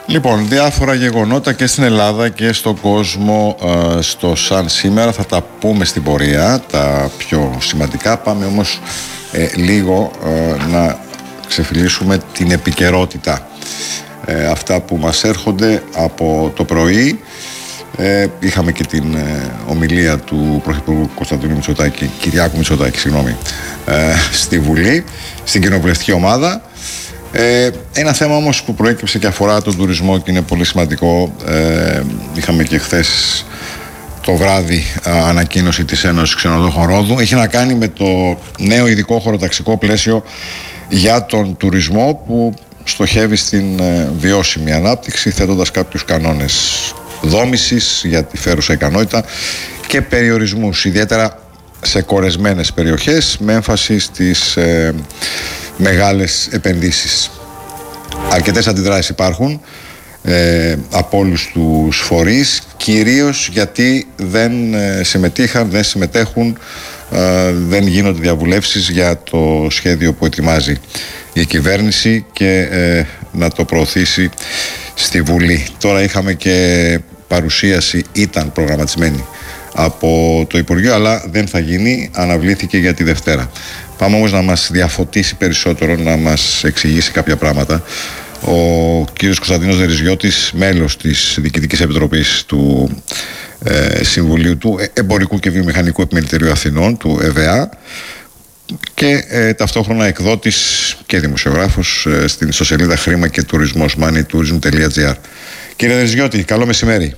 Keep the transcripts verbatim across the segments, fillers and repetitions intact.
Λοιπόν, διάφορα γεγονότα και στην Ελλάδα και στον κόσμο ε, στο σαν σήμερα. Θα τα πούμε στην πορεία, τα πιο σημαντικά. Πάμε όμως ε, λίγο ε, να ξεφυλίσουμε την επικαιρότητα. Ε, αυτά που μας έρχονται από το πρωί. Ε, είχαμε και την ε, ομιλία του Πρωθυπουργού Κωνσταντίνου Μητσοτάκη, Κυριάκου Μητσοτάκη, συγγνώμη, ε, στη Βουλή, στην κοινοβουλευτική ομάδα. Ε, ένα θέμα όμως που προέκυψε και αφορά τον τουρισμό και είναι πολύ σημαντικό. Ε, είχαμε και χθες το βράδυ α, ανακοίνωση της Ένωσης Ξενοδόχων Ρόδου. Έχει να κάνει με το νέο ειδικό χωροταξικό πλαίσιο για τον τουρισμό που στοχεύει στην ε, βιώσιμη ανάπτυξη, θέτοντας κάποιους κανόνες δόμησης για τη φέρουσα ικανότητα και περιορισμούς, ιδιαίτερα σε κορεσμένες περιοχές, με έμφαση στις ε, μεγάλες επενδύσεις. Αρκετές αντιδράσεις υπάρχουν ε, από όλους τους φορείς, κυρίως γιατί δεν ε, συμμετείχαν, δεν συμμετέχουν, ε, δεν γίνονται διαβουλεύσεις για το σχέδιο που ετοιμάζει η κυβέρνηση και ε, να το προωθήσει στη Βουλή. Τώρα είχαμε και παρουσίαση, ήταν προγραμματισμένη από το Υπουργείο, αλλά δεν θα γίνει, αναβλήθηκε για τη Δευτέρα. Πάμε όμως να μας διαφωτίσει περισσότερο, να μας εξηγήσει κάποια πράγματα ο κύριος Κωνσταντίνος Δεριζιώτης, μέλος της Διοικητικής Επιτροπής του ε, Συμβουλίου του Εμπορικού και Βιομηχανικού Επιμελητηρίου Αθηνών, του ΕΒΑ, και ε, ταυτόχρονα εκδότης και δημοσιογράφος ε, στην ιστοσελίδα χρήμα και τουρισμός moneytourism τελεία gr. Κύριε Δεριζιώτη, καλό μεσημέρι.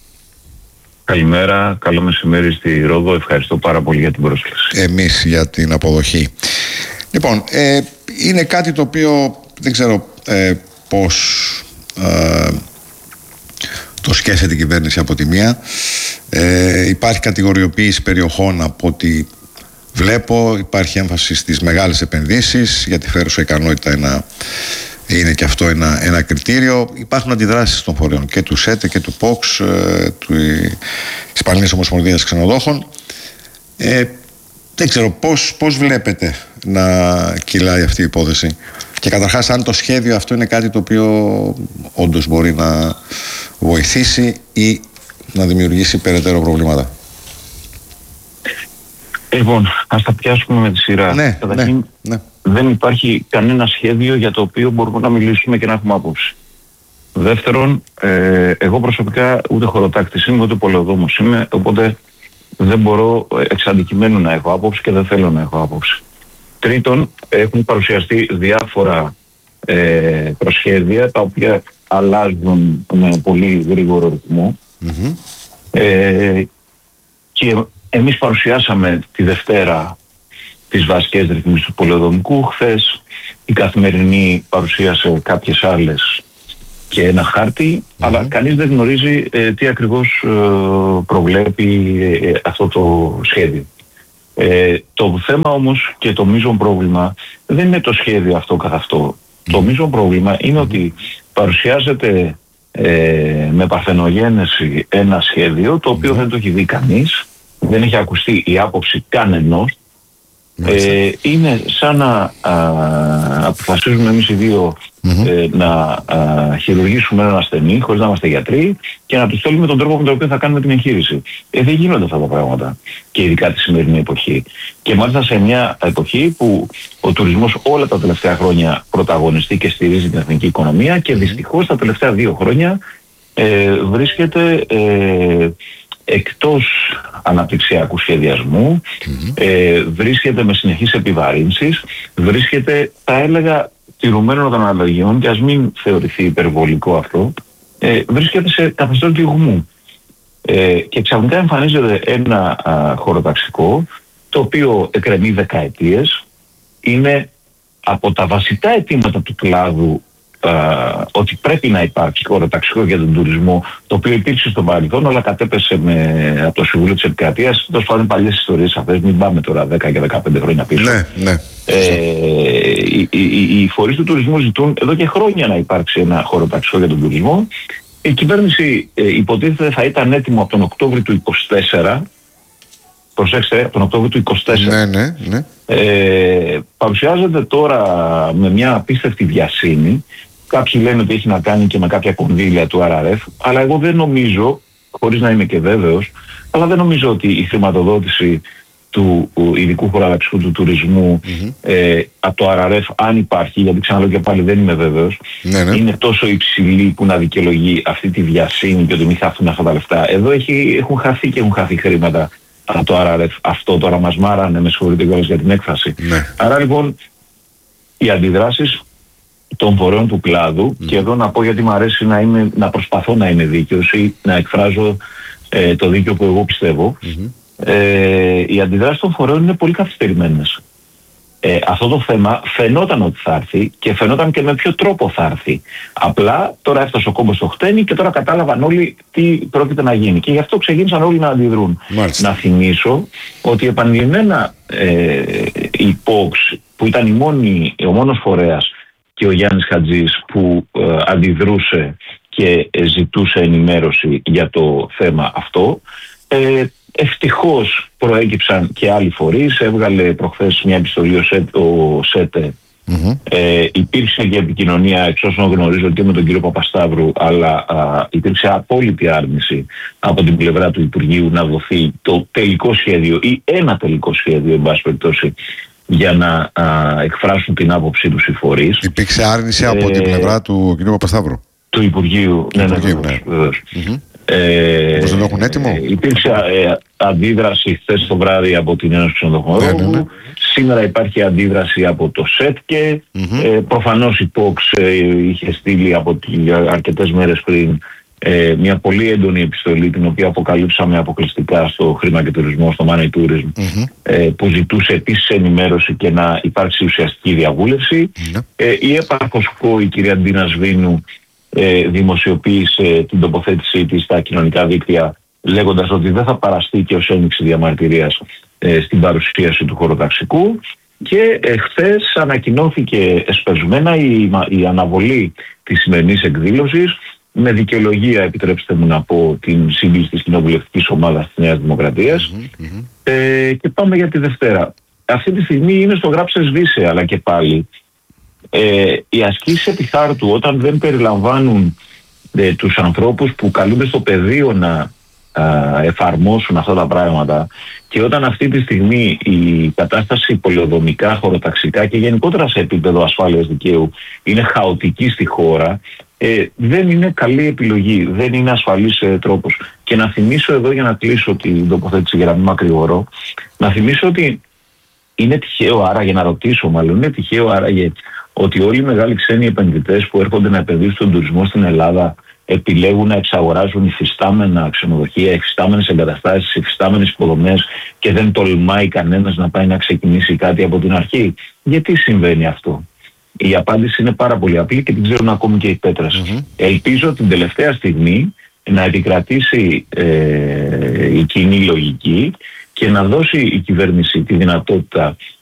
Καλημέρα, καλό μεσημέρι στη Ρόδο. Ευχαριστώ πάρα πολύ για την πρόσκληση. Εμείς για την αποδοχή. Λοιπόν, ε, είναι κάτι το οποίο δεν ξέρω ε, πώς ε, το σκέφτεται η κυβέρνηση από τη μία. Ε, υπάρχει κατηγοριοποίηση περιοχών από ό,τι βλέπω. Υπάρχει έμφαση στις μεγάλες επενδύσεις, για τη φέρουσα ικανότητα ένα, είναι και αυτό ένα, ένα κριτήριο. Υπάρχουν αντιδράσεις των φορέων και του ΣΕΤΕ και του ΠΟΞ, ε, του Ισπανικής Ομοσπονδίας Ξενοδόχων. Ε, δεν ξέρω πώς, πώς βλέπετε να κυλάει αυτή η υπόθεση και καταρχάς αν το σχέδιο αυτό είναι κάτι το οποίο όντως μπορεί να βοηθήσει ή να δημιουργήσει περαιτέρω προβλήματα. Λοιπόν, ας τα πιάσουμε με τη σειρά. Ναι, Καταρχήν, ναι, ναι. δεν υπάρχει κανένα σχέδιο για το οποίο μπορούμε να μιλήσουμε και να έχουμε άποψη. Δεύτερον, ε, εγώ προσωπικά ούτε χωροτάκτης είμαι, ούτε πολεοδόμος είμαι, οπότε δεν μπορώ εξ αντικειμένου να έχω άποψη και δεν θέλω να έχω άποψη. Τρίτον, έχουν παρουσιαστεί διάφορα ε, προσχέδια τα οποία αλλάζουν με πολύ γρήγορο ρυθμό. Mm-hmm. Ε, και εμείς παρουσιάσαμε τη Δευτέρα τις βασικές ρυθμίσεις του πολεοδομικού. Χθες η Καθημερινή παρουσίασε κάποιες άλλες και ένα χάρτη, mm-hmm. αλλά κανείς δεν γνωρίζει ε, τι ακριβώς ε, προβλέπει ε, αυτό το σχέδιο. Ε, το θέμα όμως και το μείζον πρόβλημα δεν είναι το σχέδιο αυτό καθ' αυτό. Mm-hmm. Το μείζον πρόβλημα είναι mm-hmm. ότι παρουσιάζεται ε, με παρθενογένεση ένα σχέδιο το οποίο mm-hmm. δεν το έχει δει κανείς, δεν έχει ακουστεί η άποψη κανενός. Ε, είναι σαν να α, αποφασίζουμε εμείς οι δύο mm-hmm. ε, να α, χειρουργήσουμε έναν ασθενή χωρίς να είμαστε γιατροί και να του στέλνουμε τον τρόπο με τον οποίο θα κάνουμε την εγχείρηση. Ε, δεν γίνονται αυτά τα πράγματα και ειδικά τη σημερινή εποχή. Και μάλιστα σε μια εποχή που ο τουρισμός όλα τα τελευταία χρόνια πρωταγωνιστεί και στηρίζει την εθνική οικονομία και δυστυχώς τα τελευταία δύο χρόνια ε, βρίσκεται ε, εκτός αναπτυξιακού σχεδιασμού, mm-hmm. ε, βρίσκεται με συνεχείς επιβαρύνσεις, βρίσκεται, θα έλεγα, τηρουμένο των αναλογιών και ας μην θεωρηθεί υπερβολικό αυτό, ε, βρίσκεται σε καθεστώς διωγμού. Ε, και ξαφνικά εμφανίζεται ένα α, χωροταξικό το οποίο εκκρεμεί δεκαετίες, είναι από τα βασικά αιτήματα του κλάδου Uh, ότι πρέπει να υπάρχει χωροταξικό για τον τουρισμό, το οποίο υπήρξε στο παρελθόν, αλλά κατέπεσε με, από το Συμβούλιο της Επικρατείας. Τέλος πάντων, παλιές ιστορίες αυτές, μην πάμε τώρα δέκα και δεκαπέντε χρόνια πίσω. Ναι, ναι. Ε, οι, οι, οι φορείς του τουρισμού ζητούν εδώ και χρόνια να υπάρξει ένα χωροταξικό για τον τουρισμό. Η κυβέρνηση ε, υποτίθεται θα ήταν έτοιμο από τον Οκτώβριο του είκοσι τέσσερα. Προσέξτε, από τον Οκτώβριο του είκοσι τέσσερα. Ναι, ναι, ναι. Ε, παρουσιάζεται τώρα με μια απίστευτη βιασύνη Κάποιοι λένε ότι έχει να κάνει και με κάποια κονδύλια του αρ αρ εφ, αλλά εγώ δεν νομίζω, χωρίς να είμαι και βέβαιος, αλλά δεν νομίζω ότι η χρηματοδότηση του ειδικού χωροταξικού του τουρισμού mm-hmm. ε, από το αρ αρ εφ, αν υπάρχει, γιατί ξαναλέω και πάλι δεν είμαι βέβαιος, ναι, ναι. είναι τόσο υψηλή που να δικαιολογεί αυτή τη βιασύνη και ότι μην χαθούν αυτά τα λεφτά. Εδώ έχει, έχουν χαθεί και έχουν χαθεί χρήματα από το αρ αρ εφ. Αυτό τώρα μας μάρανε, με συγχωρείτε κιόλας για την έκφραση. Ναι. Άρα λοιπόν οι αντιδράσεις των φορέων του κλάδου, mm. και εδώ να πω γιατί μου αρέσει να, είμαι, να προσπαθώ να είμαι δίκαιος ή να εκφράζω ε, το δίκαιο που εγώ πιστεύω, mm-hmm. ε, οι αντιδράσεις των φορέων είναι πολύ καθυστερημένες. Ε, αυτό το θέμα φαινόταν ότι θα έρθει και φαινόταν και με ποιο τρόπο θα έρθει. Απλά τώρα έφτασε ο κόμπος στο χτένι και τώρα κατάλαβαν όλοι τι πρόκειται να γίνει. Και γι' αυτό ξεκίνησαν όλοι να αντιδρούν. Μάλιστα. Να θυμίσω ότι επανειλημμένα ε, η πόξ, που ήταν η μόνη, ο μόνος φορέας, και ο Γιάννης Χατζής που ε, αντιδρούσε και ε, ζητούσε ενημέρωση για το θέμα αυτό. Ε, ευτυχώς προέκυψαν και άλλοι φορείς. Έβγαλε προχθές μια επιστολή ο, ΣΕΤ, ο ΣΕΤΕ. Mm-hmm. Ε, υπήρξε και επικοινωνία, εξ όσων γνωρίζω, και με τον κύριο Παπασταύρου, αλλά α, υπήρξε απόλυτη άρνηση από την πλευρά του Υπουργείου να δοθεί το τελικό σχέδιο ή ένα τελικό σχέδιο, εν πάση περιπτώσει, για να α, εκφράσουν την άποψή τους οι φορείς. Υπήρξε άρνηση ε, από την πλευρά του κ. Παπασταύρου. Του Υπουργείου, του ναι, Υπουργείου, ναι, ναι. βεβαίως. Mm-hmm. Ε, Πώς δεν το έχουν έτοιμο. Ε, υπήρξε ε, αντίδραση χθες το βράδυ από την Ένωση Ξενοδοχωρών. Ναι, ναι, ναι. Σήμερα υπάρχει αντίδραση από το ΣΕΤΚΕ. Mm-hmm. Ε, προφανώς η πόξ ε, είχε στείλει από τη, αρκετές μέρες πριν ε, μια πολύ έντονη επιστολή, την οποία αποκαλύψαμε αποκλειστικά στο Χρήμα και Τουρισμό, στο Money Tourism, mm-hmm. ε, που ζητούσε επίσης ενημέρωση και να υπάρξει ουσιαστική διαβούλευση. Mm-hmm. Ε, η έπαρχος ΚΟ, η κυρία Ντίνα Σβήνου, ε, δημοσιοποίησε την τοποθέτησή της στα κοινωνικά δίκτυα, λέγοντας ότι δεν θα παραστεί και ως ένδειξη διαμαρτυρίας ε, στην παρουσίαση του χωροταξικού. Και ε, χθες ανακοινώθηκε εσπεσμένα η, η αναβολή της σημερινής εκδήλωσης, με δικαιολογία, επιτρέψτε μου να πω, την σύγκληση της κοινοβουλευτικής ομάδας της Νέας Δημοκρατίας. Mm-hmm, mm-hmm. Ε, και πάμε για τη Δευτέρα. Αυτή τη στιγμή είναι στο γράψε σβήσε, αλλά και πάλι ε, οι ασκήσεις επιθάρτου, όταν δεν περιλαμβάνουν ε, τους ανθρώπους που καλούνται στο πεδίο να α, εφαρμόσουν αυτά τα πράγματα, και όταν αυτή τη στιγμή η κατάσταση πολεοδομικά, χωροταξικά και γενικότερα σε επίπεδο ασφάλειας δικαίου είναι χαοτική στη χώρα, Ε, δεν είναι καλή επιλογή, δεν είναι ασφαλής ε, τρόπος. Και να θυμίσω εδώ, για να κλείσω την τοποθέτηση για να μην μακρηγορώ, να θυμίσω ότι είναι τυχαίο άραγε, να ρωτήσω μάλλον, είναι τυχαίο άραγε ότι όλοι οι μεγάλοι ξένοι επενδυτές που έρχονται να επενδύσουν στον τουρισμό στην Ελλάδα επιλέγουν να εξαγοράζουν υφιστάμενα ξενοδοχεία, υφιστάμενες εγκαταστάσεις, υφιστάμενες υποδομές, και δεν τολμάει κανένας να πάει να ξεκινήσει κάτι από την αρχή. Γιατί συμβαίνει αυτό? Η απάντηση είναι πάρα πολύ απλή και την ξέρουν ακόμη και οι πέτρες. Mm-hmm. Ελπίζω την τελευταία στιγμή να επικρατήσει ε, η κοινή λογική και να δώσει η κυβέρνηση τη δυνατότητα